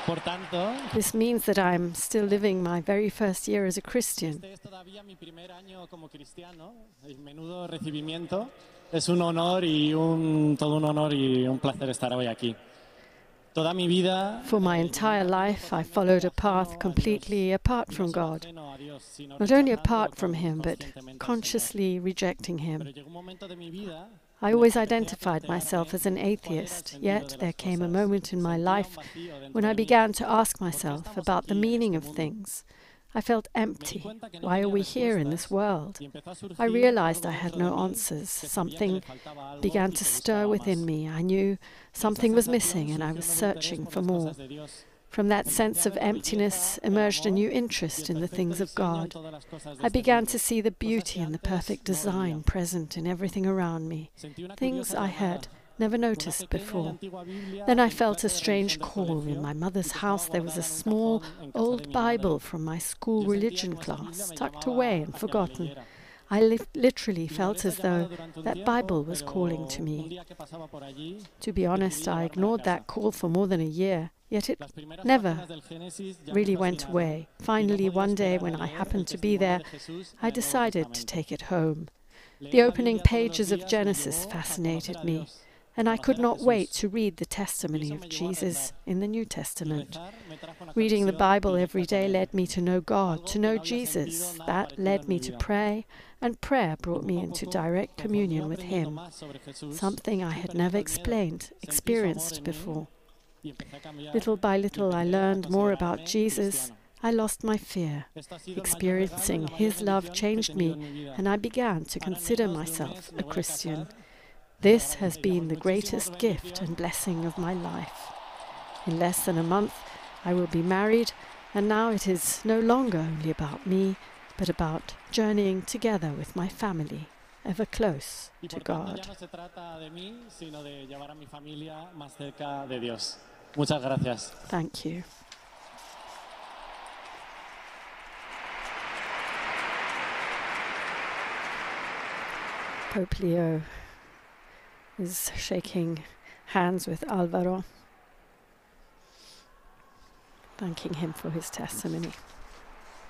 Por tanto, This means that I'm still living my very first year as a Christian. este es todavía mi primer año como cristiano. El menudo recibimiento. Es un honor y todo un honor y un placer estar hoy aquí. Toda mi vida, For my entire life, I followed a path completely apart from God, not only apart from Him, but consciously rejecting Him. Pero llegó un momento de mi vida I always identified myself as an atheist, yet there came a moment in my life when I began to ask myself about the meaning of things. I felt empty. Why are we here in this world? I realized I had no answers. Something began to stir within me. I knew something was missing and I was searching for more. From that sense of emptiness emerged a new interest in the things of God. I began to see the beauty and the perfect design present in everything around me, things I had never noticed before. Then I felt a strange call. In my mother's house there was a small old Bible from my school religion class, tucked away and forgotten. I literally felt as though that Bible was calling to me. To be honest, I ignored that call for more than a year, yet it never really went away. Finally, one day when I happened to be there, I decided to take it home. The opening pages of Genesis fascinated me, and I could not wait to read the testimony of Jesus in the New Testament. Reading the Bible every day led me to know God, to know Jesus. That led me to pray, and prayer brought me into direct communion with Him, something I had never experienced before. Little by little, I learned more about Jesus. I lost my fear. Experiencing His love changed me, and I began to consider myself a Christian. This has been the greatest gift and blessing of my life. In less than a month, I will be married, and now it is no longer only about me, but about journeying together with my family, ever close to God. Muchas gracias. Thank you. Pope Leo is shaking hands with Alvaro, thanking him for his testimony.